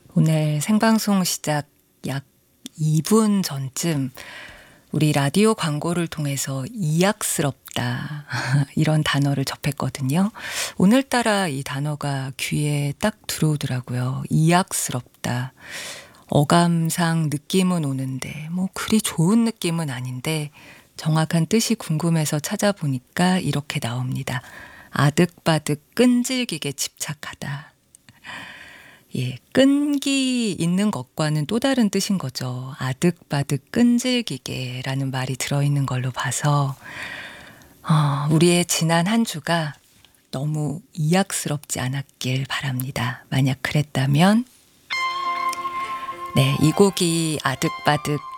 오늘 생방송 시작 약 2분 전쯤 우리 라디오 광고를 통해서 이악스럽다 이런 단어를 접했거든요. 오늘따라 이 단어가 귀에 딱 들어오더라고요. 이악스럽다. 어감상 느낌은 오는데 뭐 그리 좋은 느낌은 아닌데 정확한 뜻이 궁금해서 찾아보니까 이렇게 나옵니다. 아득바득 끈질기게 집착하다. 예, 끈기 있는 것과는 또 다른 뜻인 거죠. 아득바득 끈질기게라는 말이 들어있는 걸로 봐서 우리의 지난 한 주가 너무 이악스럽지 않았길 바랍니다. 만약 그랬다면 네, 이 곡이 아득바득